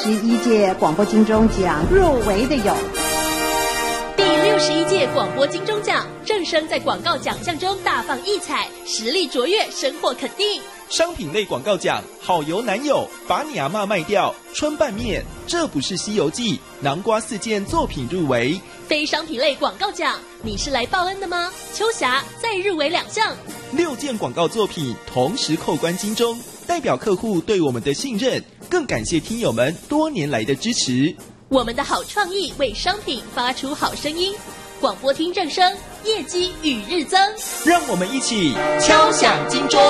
11届广播金钟奖入围的有第61届广播金钟奖，正声在广告奖项中大放异彩，实力卓越，深获肯定。 商品类广告奖，好油男友，把你阿嬷卖掉，春拌面，这不是西游记，南瓜4件作品入围。 非商品类广告奖，你是来报恩的吗？秋霞再入围2项 ，6件广告作品同时扣关金钟，代表客户对我们的信任，更感谢听友们多年来的支持。 我们的好创意为商品发出好声音，广播听正声，业绩与日增。 让我们一起敲响金钟。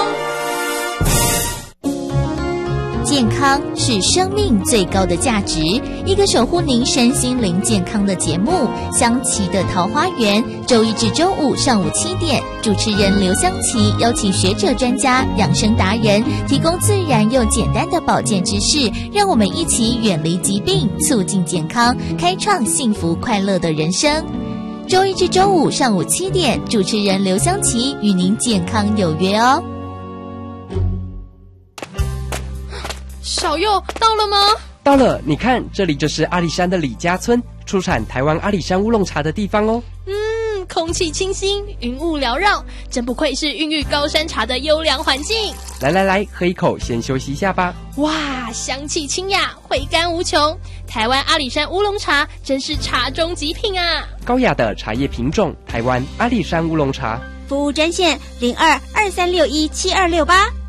健康是生命最高的价值，一个守护您身心灵健康的节目《香琪的桃花源》，周一至周五上午7点，主持人刘香琪邀请学者专家、养生达人，提供自然又简单的保健知识，让我们一起远离疾病，促进健康，开创幸福快乐的人生。周一至周五上午7点，主持人刘香琪与您健康有约哦。 小佑到了吗？ 到了，你看，这里就是阿里山的李家村，出产台湾阿里山乌龙茶的地方哦。 空气清新，云雾缭绕，真不愧是孕育高山茶的优良环境。 来，喝一口，先休息一下吧。 哇，香气清雅，回甘无穷。台湾阿里山乌龙茶真是茶中极品啊！ 高雅的茶叶品种，台湾阿里山乌龙茶。 服务专线0223617268。